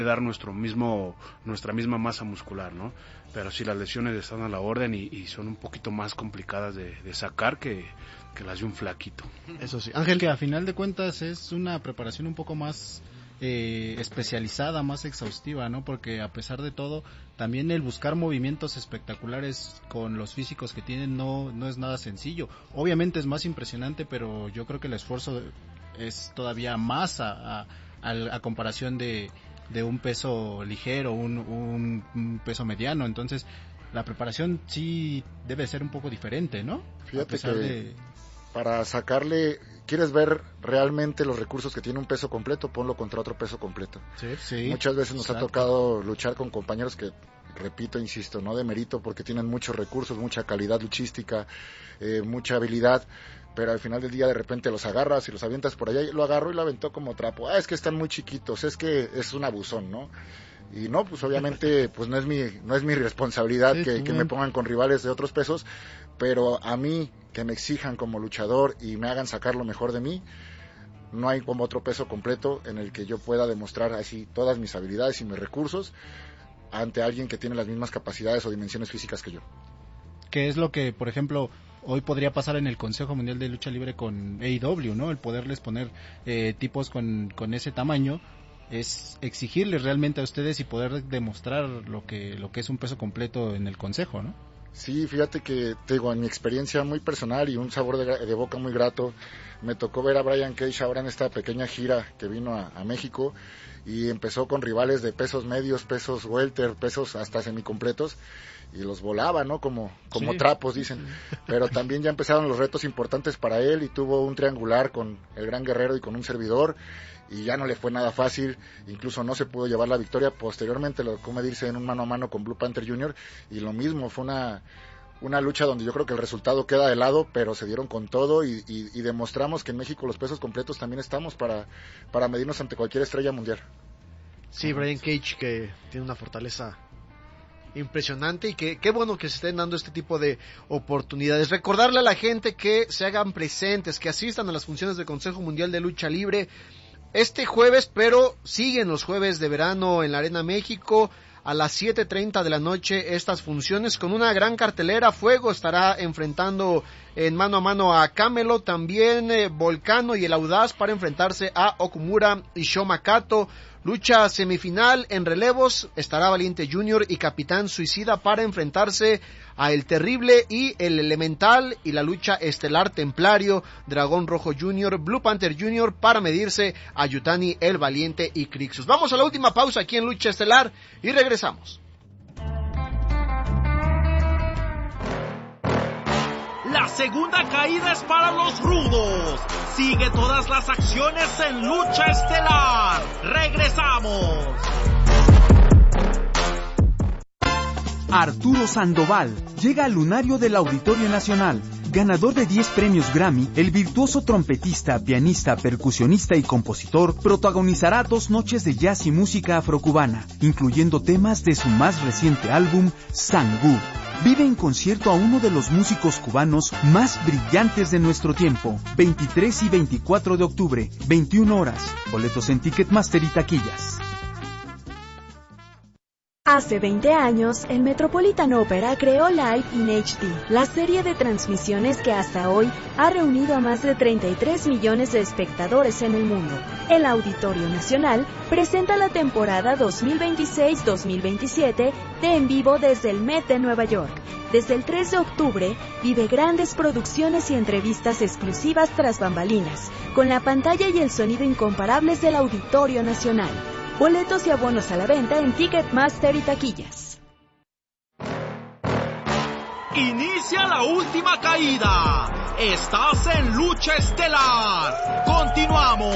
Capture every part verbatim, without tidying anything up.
dar nuestro mismo, nuestra misma masa muscular, ¿no? Pero sí, las lesiones están a la orden y, y son un poquito más complicadas de, de sacar que, que las de un flaquito. Eso sí, Ángel, que a final de cuentas es una preparación un poco más eh, especializada, más exhaustiva, ¿no? Porque a pesar de todo, también el buscar movimientos espectaculares con los físicos que tienen no, no es nada sencillo. Obviamente es más impresionante, pero yo creo que el esfuerzo es todavía más a, a, a, a comparación de de un peso ligero, un, un, un peso mediano. Entonces la preparación sí debe ser un poco diferente, ¿no? Fíjate que de... para sacarle, quieres ver realmente los recursos que tiene un peso completo, ponlo contra otro peso completo. Sí, sí, muchas veces nos exacto. ha tocado luchar con compañeros que, repito, insisto, no de mérito, porque tienen muchos recursos, mucha calidad luchística, eh, mucha habilidad, pero al final del día de repente los agarras y los avientas por allá, y lo agarró y lo aventó como trapo. Ah, es que están muy chiquitos, es que es un abusón, ¿no? Y no, pues obviamente pues no es mi no es mi responsabilidad sí, que, que me pongan con rivales de otros pesos, pero a mí que me exijan como luchador y me hagan sacar lo mejor de mí, no hay como otro peso completo en el que yo pueda demostrar así todas mis habilidades y mis recursos ante alguien que tiene las mismas capacidades o dimensiones físicas que yo. ¿Qué es lo que, por ejemplo, hoy podría pasar en el Consejo Mundial de Lucha Libre con A E W, ¿no? El poderles poner eh, tipos con, con ese tamaño es exigirles realmente a ustedes y poder demostrar lo que lo que es un peso completo en el Consejo, ¿no? Sí, fíjate que, te digo, en mi experiencia muy personal y un sabor de, de boca muy grato, me tocó ver a Brian Cage ahora en esta pequeña gira que vino a, a México y empezó con rivales de pesos medios, pesos welter, pesos hasta semicompletos, y los volaba, ¿no? Como, como sí. trapos, dicen. Pero también ya empezaron los retos importantes para él y tuvo un triangular con el Gran Guerrero y con un servidor, y ya no le fue nada fácil, incluso no se pudo llevar la victoria. Posteriormente lo tocó medirse en un mano a mano con Blue Panther junior y lo mismo, fue una, una lucha donde yo creo que el resultado queda de lado, pero se dieron con todo y, y, y demostramos que en México los pesos completos también estamos para, para medirnos ante cualquier estrella mundial. Sí, Brian Cage, que tiene una fortaleza impresionante y que qué bueno que se estén dando este tipo de oportunidades. Recordarle a la gente que se hagan presentes, que asistan a las funciones del Consejo Mundial de Lucha Libre este jueves, pero siguen los jueves de verano en la Arena México a las siete treinta de la noche estas funciones con una gran cartelera. Fuego estará enfrentando en mano a mano a Camelo, también eh, Volcano y el Audaz para enfrentarse a Okumura y Shoma Kato. Lucha semifinal en relevos, estará Valiente Junior y Capitán Suicida para enfrentarse a El Terrible y El Elemental, y la lucha estelar Templario, Dragón Rojo Junior, Blue Panther Junior para medirse a Yutani el Valiente y Crixus. Vamos a la última pausa aquí en Lucha Estelar y regresamos. La segunda caída es para los rudos. Sigue todas las acciones en Lucha Estelar. Regresamos. Arturo Sandoval llega al lunario del Auditorio Nacional. Ganador de diez premios Grammy, el virtuoso trompetista, pianista, percusionista y compositor protagonizará dos noches de jazz y música afrocubana, incluyendo temas de su más reciente álbum, Sangú. Vive en concierto a uno de los músicos cubanos más brillantes de nuestro tiempo. veintitrés y veinticuatro de octubre, veintiuna horas. Boletos en Ticketmaster y taquillas. Hace veinte años, el Metropolitan Opera creó Live in H D, la serie de transmisiones que hasta hoy ha reunido a más de treinta y tres millones de espectadores en el mundo. El Auditorio Nacional presenta la temporada dos mil veintiséis dos mil veintisiete de En Vivo desde el Met de Nueva York. Desde el tres de octubre, vive grandes producciones y entrevistas exclusivas tras bambalinas, con la pantalla y el sonido incomparables del Auditorio Nacional. Boletos y abonos a la venta en Ticketmaster y taquillas. Inicia la última caída. Estás en Lucha Estelar. Continuamos.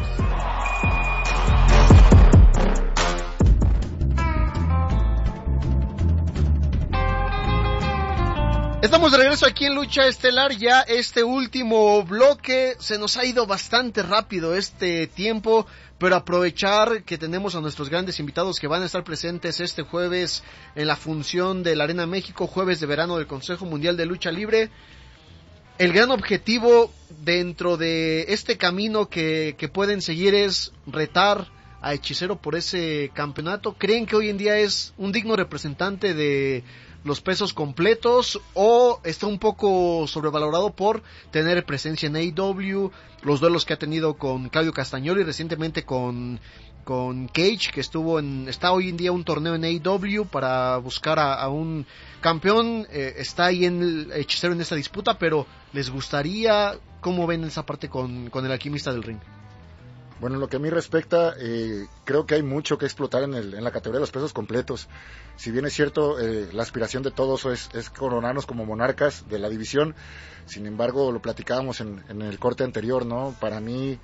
Estamos de regreso aquí en Lucha Estelar, ya este último bloque. Se nos ha ido bastante rápido este tiempo, pero aprovechar que tenemos a nuestros grandes invitados que van a estar presentes este jueves en la función de la Arena México, jueves de verano del Consejo Mundial de Lucha Libre. El gran objetivo dentro de este camino que, que pueden seguir es retar a Hechicero por ese campeonato? ¿Creen que hoy en día es un digno representante de los pesos completos o está un poco sobrevalorado por tener presencia en A E W, los duelos que ha tenido con Claudio Castagnoli y recientemente con con Cage, que estuvo en está hoy en día un torneo en A E W para buscar a, a un campeón, eh, está ahí en el Hechicero en esta disputa, pero les gustaría, ¿cómo ven esa parte con, con el Alquimista del Ring? Bueno, en lo que a mí respecta, eh, creo que hay mucho que explotar en, el, en la categoría de los pesos completos. Si bien es cierto, eh, la aspiración de todos es, es coronarnos como monarcas de la división, sin embargo, lo platicábamos en, en el corte anterior, ¿no? Para mí,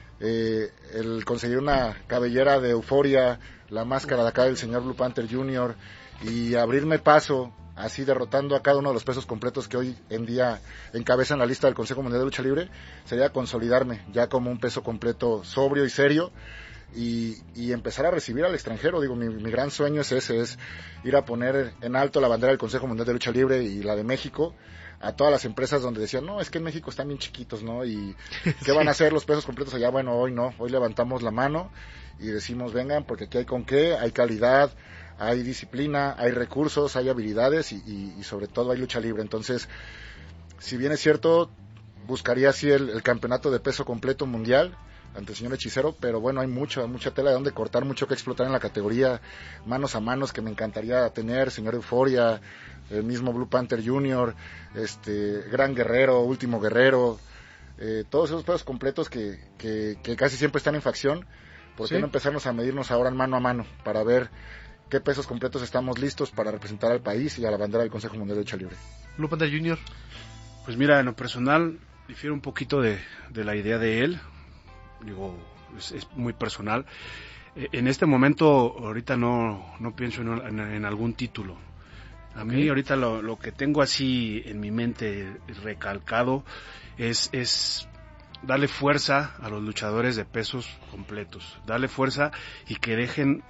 eh, el conseguir una cabellera de Euforia, la máscara de acá del señor Blue Panther junior y abrirme paso, así derrotando a cada uno de los pesos completos que hoy en día encabezan la lista del Consejo Mundial de Lucha Libre, sería consolidarme ya como un peso completo sobrio y serio y, y empezar a recibir al extranjero. Digo, mi, mi gran sueño es ese, es ir a poner en alto la bandera del Consejo Mundial de Lucha Libre y la de México a todas las empresas donde decían, no, es que en México están bien chiquitos, ¿no? Y ¿qué sí. van a hacer los pesos completos allá? Bueno, hoy no, hoy levantamos la mano y decimos, vengan, porque aquí hay con qué, hay calidad, hay disciplina, hay recursos, hay habilidades y, y, y sobre todo hay lucha libre. Entonces, si bien es cierto, buscaría así el, el campeonato de peso completo mundial ante el señor Hechicero, pero bueno, hay mucha, mucha tela de donde cortar, mucho que explotar en la categoría, manos a manos que me encantaría tener, señor Euforia, el mismo Blue Panther junior, este, Gran Guerrero, Último Guerrero, eh, todos esos pesos completos que, que, que casi siempre están en facción. ¿Por qué ¿Sí? no empezarnos a medirnos ahora en mano a mano para ver qué pesos completos estamos listos para representar al país y a la bandera del Consejo Mundial de Lucha Libre? Blue Panther junior. Pues mira, en lo personal difiero un poquito de, de la idea de él. Digo, es, es muy personal. Eh, en este momento, ahorita no, no pienso en, en, en algún título. A mí okay. ahorita lo, lo que tengo así en mi mente recalcado es, es darle fuerza a los luchadores de pesos completos. Darle fuerza y que dejen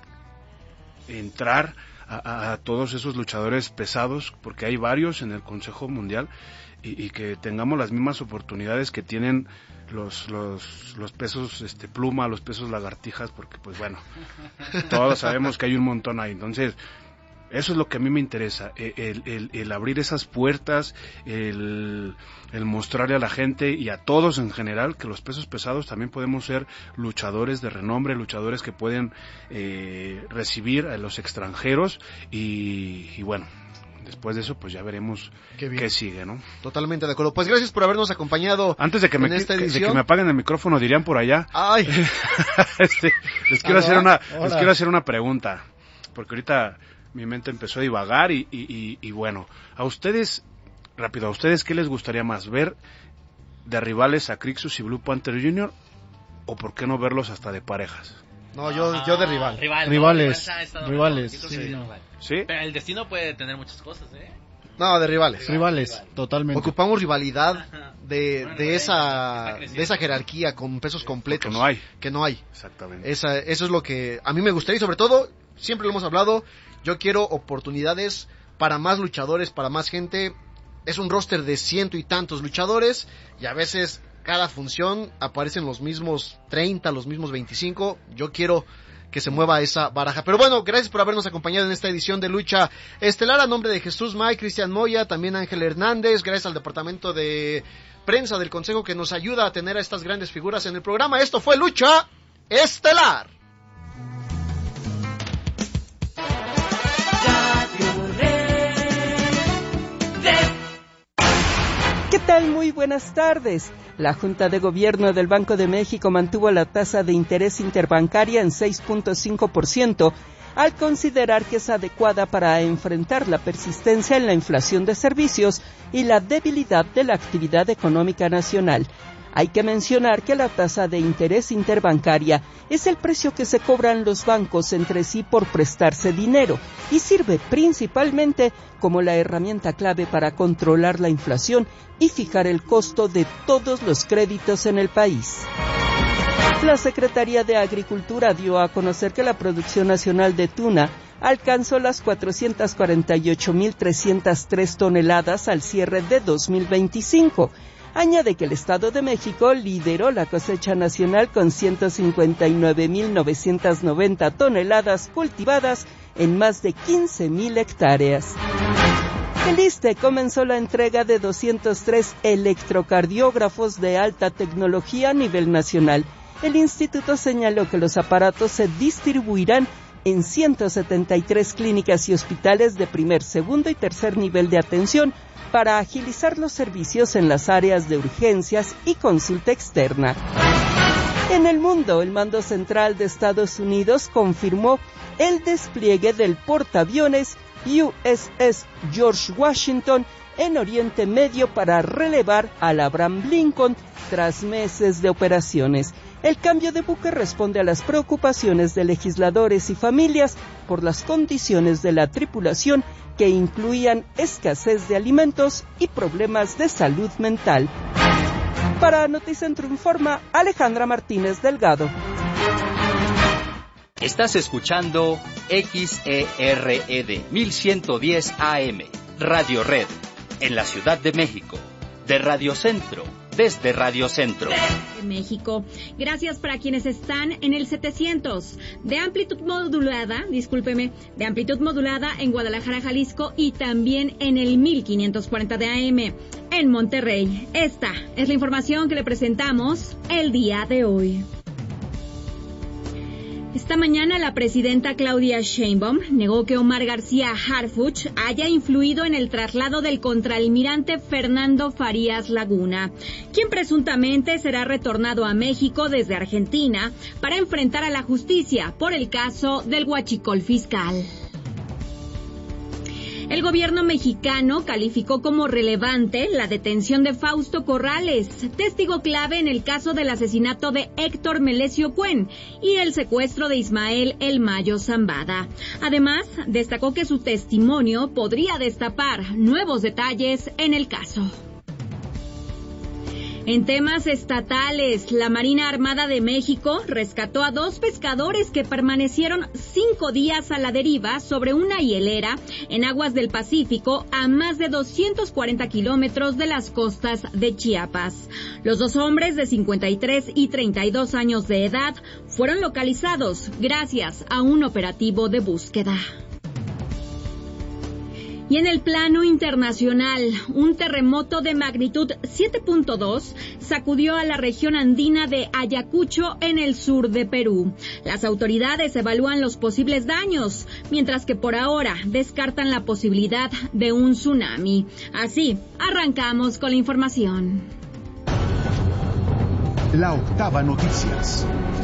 entrar a, a todos esos luchadores pesados, porque hay varios en el Consejo Mundial, y, y que tengamos las mismas oportunidades que tienen los los los pesos este pluma, los pesos lagartijas, porque pues bueno, todos sabemos que hay un montón ahí. Entonces, eso es lo que a mí me interesa, el, el, el abrir esas puertas, el, el mostrarle a la gente y a todos en general que los pesos pesados también podemos ser luchadores de renombre, luchadores que pueden eh, recibir a los extranjeros y, y bueno, después de eso pues ya veremos qué, qué sigue, ¿no? Totalmente de acuerdo. Pues gracias por habernos acompañado. Antes de que, en me, esta de edición. que me apaguen el micrófono, dirían por allá. Ay. este, les quiero hacer una, Hola. les quiero hacer una pregunta, porque ahorita mi mente empezó a divagar y, y, y, y bueno, a ustedes, rápido, a ustedes, ¿qué les gustaría más? ¿Ver de rivales a Crixus y Blue Panther junior o por qué no verlos hasta de parejas? No, yo, yo de rival. rival Rivales, no, rivales, sí, sí, sí, no. rival. ¿Sí? Pero el destino puede tener muchas cosas, ¿eh? No, de rivales. Rivales, rival. totalmente. Ocupamos rivalidad de, Bueno, de esa está creciendo. de esa jerarquía con pesos completos. Que no hay. Que no hay. Exactamente. Esa, eso es lo que a mí me gustaría y sobre todo, siempre lo hemos hablado, yo quiero oportunidades para más luchadores, para más gente. Es un roster de ciento y tantos luchadores y a veces cada función aparecen los mismos treinta, los mismos veinticinco. Yo quiero que se mueva esa baraja. Pero bueno, gracias por habernos acompañado en esta edición de Lucha Estelar. A nombre de Jesús May, Cristian Moya, también Ángel Hernández, gracias al departamento de prensa del Consejo que nos ayuda a tener a estas grandes figuras en el programa. Esto fue Lucha Estelar. ¿Qué tal? Muy buenas tardes. La Junta de Gobierno del Banco de México mantuvo la tasa de interés interbancaria en seis punto cinco por ciento al considerar que es adecuada para enfrentar la persistencia en la inflación de servicios y la debilidad de la actividad económica nacional. Hay que mencionar que la tasa de interés interbancaria es el precio que se cobran los bancos entre sí por prestarse dinero y sirve principalmente como la herramienta clave para controlar la inflación y fijar el costo de todos los créditos en el país. La Secretaría de Agricultura dio a conocer que la producción nacional de tuna alcanzó las cuatrocientas cuarenta y ocho mil trescientas tres toneladas al cierre de dos mil veinticinco. Añade que el Estado de México lideró la cosecha nacional con ciento cincuenta y nueve mil novecientas noventa toneladas cultivadas en más de quince mil hectáreas. El ISSSTE comenzó la entrega de doscientos tres electrocardiógrafos de alta tecnología a nivel nacional. El instituto señaló que los aparatos se distribuirán en ciento setenta y tres clínicas y hospitales de primer, segundo y tercer nivel de atención para agilizar los servicios en las áreas de urgencias y consulta externa. En el mundo, el Mando Central de Estados Unidos confirmó el despliegue del portaaviones U S S George Washington en Oriente Medio para relevar al Abraham Lincoln tras meses de operaciones. El cambio de buque responde a las preocupaciones de legisladores y familias por las condiciones de la tripulación que incluían escasez de alimentos y problemas de salud mental. Para Noticentro Informa, Alejandra Martínez Delgado. Estás escuchando X E R E D mil ciento diez A M, Radio Red, en la Ciudad de México, de Radio Centro, desde Radio Centro. De México. Gracias para quienes están en el setecientos de amplitud modulada, discúlpeme, de amplitud modulada en Guadalajara, Jalisco, y también en el mil quinientos cuarenta de A M en Monterrey. Esta es la información que le presentamos el día de hoy. Esta mañana la presidenta Claudia Sheinbaum negó que Omar García Harfuch haya influido en el traslado del contraalmirante Fernando Farías Laguna, quien presuntamente será retornado a México desde Argentina para enfrentar a la justicia por el caso del huachicol fiscal. El gobierno mexicano calificó como relevante la detención de Fausto Corrales, testigo clave en el caso del asesinato de Héctor Melesio Cuen y el secuestro de Ismael El Mayo Zambada. Además, destacó que su testimonio podría destapar nuevos detalles en el caso. En temas estatales, la Marina Armada de México rescató a dos pescadores que permanecieron cinco días a la deriva sobre una hielera en aguas del Pacífico a más de doscientos cuarenta kilómetros de las costas de Chiapas. Los dos hombres de cincuenta y tres y treinta y dos años de edad fueron localizados gracias a un operativo de búsqueda. Y en el plano internacional, un terremoto de magnitud siete punto dos sacudió a la región andina de Ayacucho en el sur de Perú. Las autoridades evalúan los posibles daños, mientras que por ahora descartan la posibilidad de un tsunami. Así, arrancamos con la información. La Octava Noticias.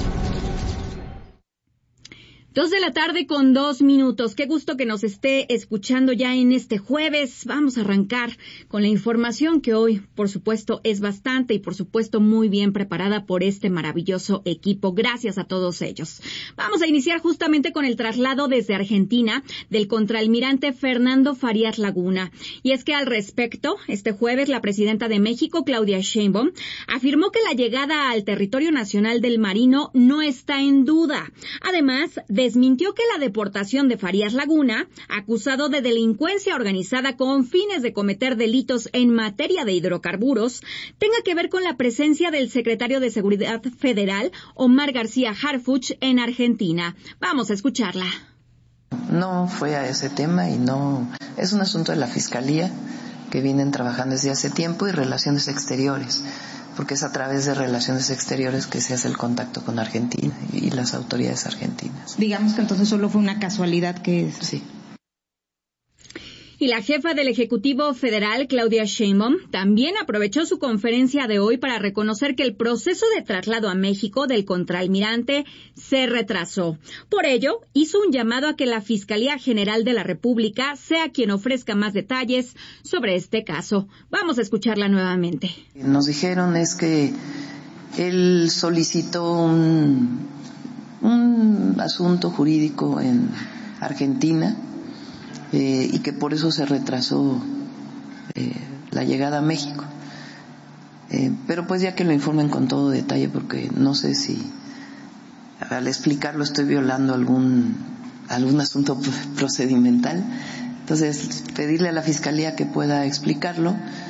Dos de la tarde con dos minutos. Qué gusto que nos esté escuchando ya en este jueves. Vamos a arrancar con la información que hoy, por supuesto, es bastante y, por supuesto, muy bien preparada por este maravilloso equipo. Gracias a todos ellos. Vamos a iniciar justamente con el traslado desde Argentina del contraalmirante Fernando Farías Laguna. Y es que al respecto, este jueves, la presidenta de México, Claudia Sheinbaum, afirmó que la llegada al territorio nacional del marino no está en duda. Además, de desmintió que la deportación de Farías Laguna, acusado de delincuencia organizada con fines de cometer delitos en materia de hidrocarburos, tenga que ver con la presencia del secretario de Seguridad Federal, Omar García Harfuch, en Argentina. Vamos a escucharla. No fue a ese tema y no es un asunto de la Fiscalía que vienen trabajando desde hace tiempo y Relaciones Exteriores, porque es a través de Relaciones Exteriores que se hace el contacto con Argentina y las autoridades argentinas. Digamos que entonces solo fue una casualidad que... Sí. Y la jefa del Ejecutivo Federal, Claudia Sheinbaum, también aprovechó su conferencia de hoy para reconocer que el proceso de traslado a México del contraalmirante se retrasó. Por ello, hizo un llamado a que la Fiscalía General de la República sea quien ofrezca más detalles sobre este caso. Vamos a escucharla nuevamente. Nos dijeron es que él solicitó un, un asunto jurídico en Argentina, Eh, y que por eso se retrasó eh, la llegada a México. Eh, pero pues ya que lo informen con todo detalle, porque no sé si al explicarlo estoy violando algún algún asunto procedimental. Entonces, pedirle a la Fiscalía que pueda explicarlo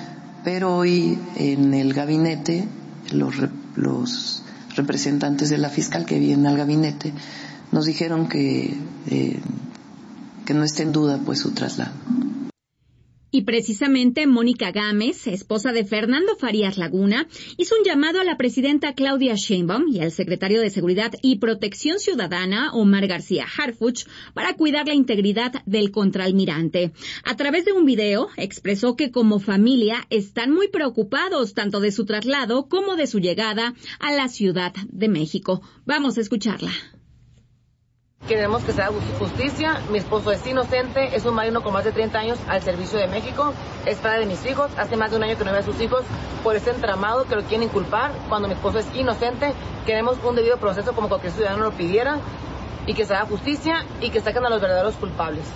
pero hoy en el gabinete los, los representantes de la fiscal que vienen al gabinete nos dijeron que, eh, que no esté en duda pues su traslado. Y precisamente Mónica Gámez, esposa de Fernando Farías Laguna, hizo un llamado a la presidenta Claudia Sheinbaum y al secretario de Seguridad y Protección Ciudadana, Omar García Harfuch, para cuidar la integridad del contraalmirante. A través de un video, expresó que como familia están muy preocupados tanto de su traslado como de su llegada a la Ciudad de México. Vamos a escucharla. Queremos que se haga justicia. Mi esposo es inocente, es un marino con más de treinta años al servicio de México, es padre de mis hijos, hace más de un año que no ve a sus hijos por ese entramado que lo quieren inculpar cuando mi esposo es inocente. Queremos un debido proceso como cualquier ciudadano lo pidiera y que se haga justicia y que saquen a los verdaderos culpables.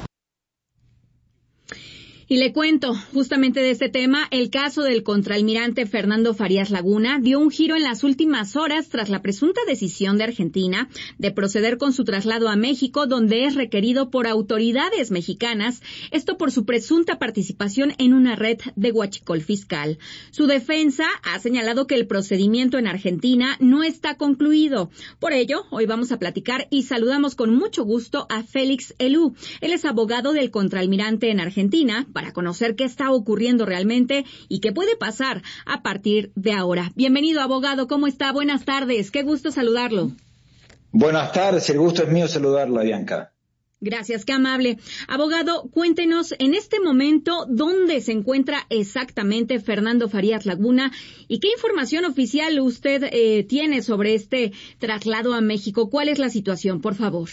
Y le cuento, justamente de este tema, el caso del contraalmirante Fernando Farías Laguna dio un giro en las últimas horas tras la presunta decisión de Argentina de proceder con su traslado a México, donde es requerido por autoridades mexicanas, esto por su presunta participación en una red de huachicol fiscal. Su defensa ha señalado que el procedimiento en Argentina no está concluido. Por ello, hoy vamos a platicar y saludamos con mucho gusto a Félix Elú. Él es abogado del contraalmirante en Argentina, para conocer qué está ocurriendo realmente y qué puede pasar a partir de ahora. Bienvenido, abogado. ¿Cómo está? Buenas tardes. Qué gusto saludarlo. Buenas tardes. El gusto es mío saludarla, Bianca. Gracias, qué amable. Abogado, cuéntenos en este momento dónde se encuentra exactamente Fernando Farías Laguna y qué información oficial usted eh, tiene sobre este traslado a México. ¿Cuál es la situación, por favor?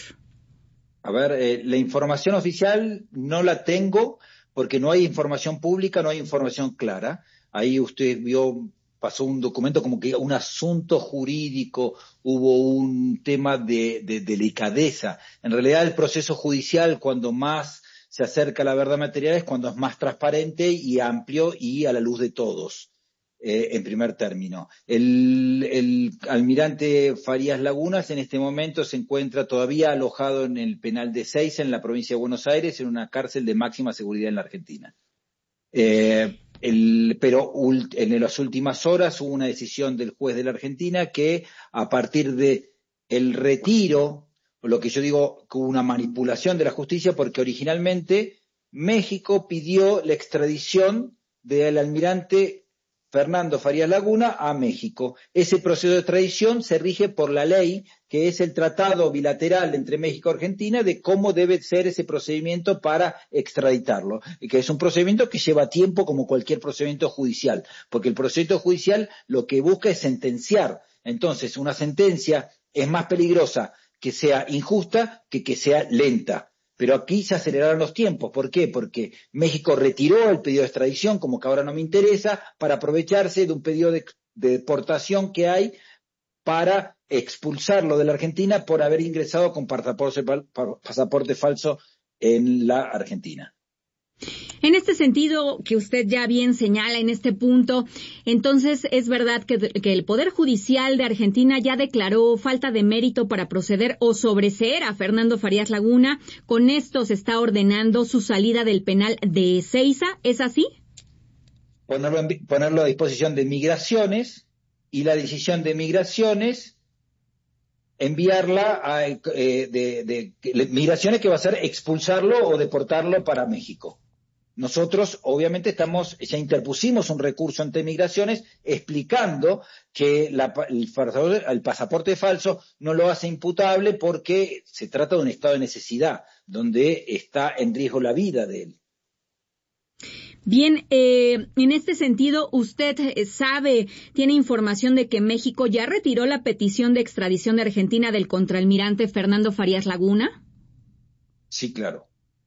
A ver, eh, la información oficial no la tengo, porque no hay información pública, no hay información clara. Ahí usted vio, pasó un documento como que un asunto jurídico, hubo un tema de, de delicadeza. En realidad el proceso judicial, cuando más se acerca a la verdad material, es cuando es más transparente y amplio y a la luz de todos, eh, en primer término. El, el almirante Farías Lagunas en este momento se encuentra todavía alojado en el penal de Ezeiza, en la provincia de Buenos Aires, en una cárcel de máxima seguridad en la Argentina. Eh, el, pero ult, en las últimas horas hubo una decisión del juez de la Argentina que a partir de el retiro, lo que yo digo que hubo una manipulación de la justicia, porque originalmente México pidió la extradición del almirante Fernando Farías Laguna a México. Ese proceso de extradición se rige por la ley, que es el tratado bilateral entre México y Argentina de cómo debe ser ese procedimiento para extraditarlo, y que es un procedimiento que lleva tiempo como cualquier procedimiento judicial, porque el procedimiento judicial lo que busca es sentenciar. Entonces, una sentencia es más peligrosa que sea injusta que que sea lenta. Pero aquí se aceleraron los tiempos. ¿Por qué? Porque México retiró el pedido de extradición, como que ahora no me interesa, para aprovecharse de un pedido de, de deportación que hay para expulsarlo de la Argentina por haber ingresado con pasaporte, pasaporte falso en la Argentina. En este sentido, que usted ya bien señala en este punto, entonces es verdad que, que el Poder Judicial de Argentina ya declaró falta de mérito para proceder o sobreseer a Fernando Farías Laguna. Con esto se está ordenando su salida del penal de Ezeiza, ¿es así? Ponerlo, en, ponerlo a disposición de Migraciones y la decisión de Migraciones enviarla a eh, de, de, de Migraciones, que va a ser expulsarlo o deportarlo para México. Nosotros, obviamente, estamos, ya interpusimos un recurso ante Migraciones explicando que la, el, el pasaporte falso no lo hace imputable porque se trata de un estado de necesidad, donde está en riesgo la vida de él. Bien, eh, en este sentido, ¿usted sabe, tiene información de que México ya retiró la petición de extradición de Argentina del contraalmirante Fernando Farías Laguna? Sí, claro.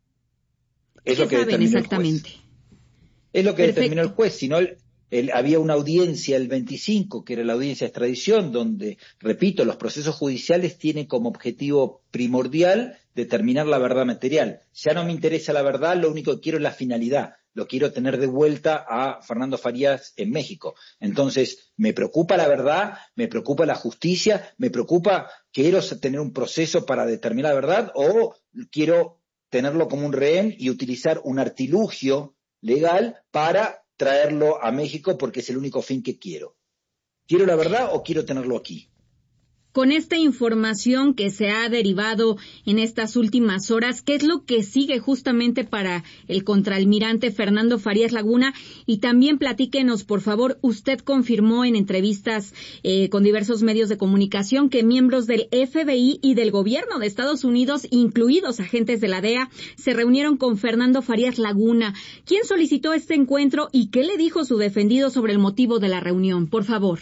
Es ¿Qué lo que saben exactamente? El juez. Es lo que Perfecto. determinó el juez, si no el, el, había una audiencia el veinticinco, que era la audiencia de extradición, donde, repito, los procesos judiciales tienen como objetivo primordial determinar la verdad material. Ya no me interesa la verdad, lo único que quiero es la finalidad. Lo quiero tener de vuelta a Fernando Farías en México. Entonces, me preocupa la verdad, me preocupa la justicia, me preocupa, quiero tener un proceso para determinar la verdad o quiero tenerlo como un rehén y utilizar un artilugio legal para traerlo a México porque es el único fin que quiero. ¿Quiero la verdad o quiero tenerlo aquí? Con esta información que se ha derivado en estas últimas horas, ¿qué es lo que sigue justamente para el contraalmirante Fernando Farías Laguna? Y también platíquenos, por favor, usted confirmó en entrevistas eh, con diversos medios de comunicación que miembros del F B I y del gobierno de Estados Unidos, incluidos agentes de la D E A, se reunieron con Fernando Farías Laguna. ¿Quién solicitó este encuentro y qué le dijo su defendido sobre el motivo de la reunión? Por favor.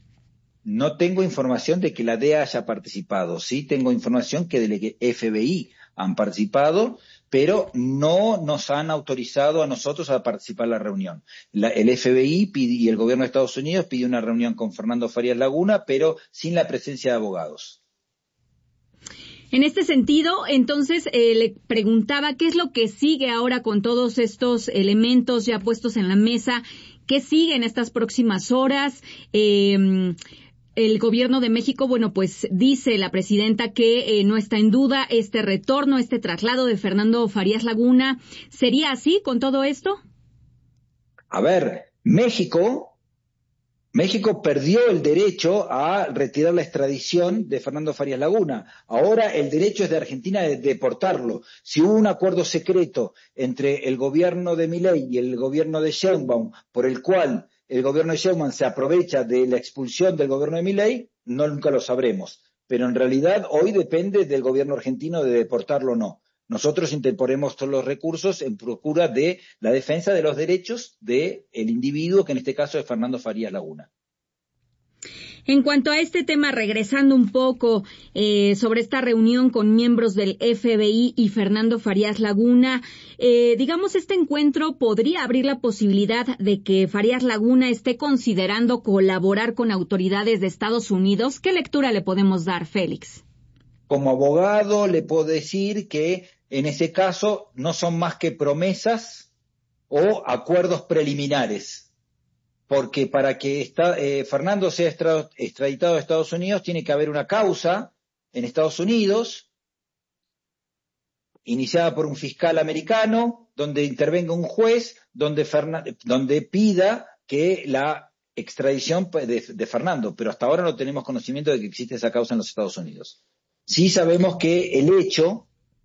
No tengo información de que la D E A haya participado. Sí tengo información que del F B I han participado, pero no nos han autorizado a nosotros a participar en la reunión. La, el F B I pide, y el gobierno de Estados Unidos pidió una reunión con Fernando Farías Laguna, pero sin la presencia de abogados. En este sentido, entonces, eh, le preguntaba qué es lo que sigue ahora con todos estos elementos ya puestos en la mesa. ¿Qué sigue en estas próximas horas? Eh, El gobierno de México, bueno, pues dice la presidenta que eh, no está en duda este retorno, este traslado de Fernando Farías Laguna. ¿Sería así con todo esto? A ver, México, México perdió el derecho a retirar la extradición de Fernando Farías Laguna. Ahora el derecho es de Argentina de deportarlo. Si hubo un acuerdo secreto entre el gobierno de Milei y el gobierno de Sheinbaum, por el cual el gobierno de Sheinbaum se aprovecha de la expulsión del gobierno de Milei, no nunca lo sabremos. Pero en realidad hoy depende del gobierno argentino de deportarlo o no. Nosotros interponemos todos los recursos en procura de la defensa de los derechos del individuo, que en este caso es Fernando Farías Laguna. En cuanto a este tema, regresando un poco eh, sobre esta reunión con miembros del F B I y Fernando Farías Laguna, eh, digamos, este encuentro podría abrir la posibilidad de que Farías Laguna esté considerando colaborar con autoridades de Estados Unidos. ¿Qué lectura le podemos dar, Félix? Como abogado le puedo decir que en ese caso no son más que promesas o acuerdos preliminares. Porque para que está, eh, Fernando sea extra, extraditado a Estados Unidos tiene que haber una causa en Estados Unidos iniciada por un fiscal americano, donde intervenga un juez, donde, Fernan, donde pida que la extradición de, de Fernando, pero hasta ahora no tenemos conocimiento de que existe esa causa en los Estados Unidos. Sí sabemos que el hecho,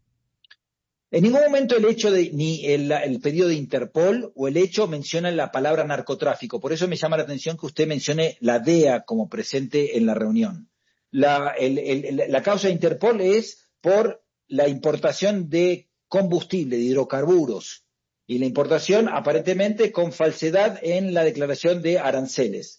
en ningún momento el hecho de, ni el, el pedido de Interpol o el hecho mencionan la palabra narcotráfico. Por eso me llama la atención que usted mencione la D E A como presente en la reunión. La, el, el, la causa de Interpol es por la importación de combustible, de hidrocarburos, y la importación aparentemente con falsedad en la declaración de aranceles.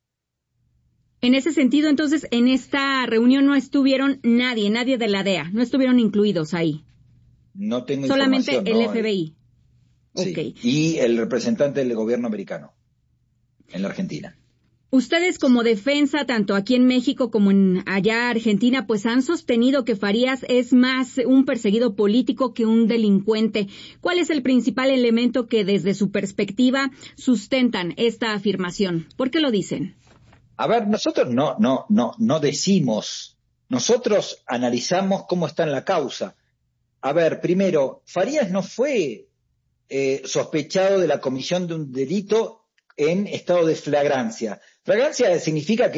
En ese sentido, entonces, en esta reunión no estuvieron nadie, nadie de la D E A, no estuvieron incluidos ahí. No tengo solamente información. El no, F B I. Sí, okay. Y el representante del gobierno americano en la Argentina. Ustedes como defensa, tanto aquí en México como en allá Argentina, pues han sostenido que Farías es más un perseguido político que un delincuente. ¿Cuál es el principal elemento que desde su perspectiva sustentan esta afirmación? ¿Por qué lo dicen? A ver, nosotros no, no, no, no decimos, nosotros analizamos cómo está en la causa. A ver, primero, Farías no fue eh, sospechado de la comisión de un delito en estado de flagrancia. Flagrancia significa que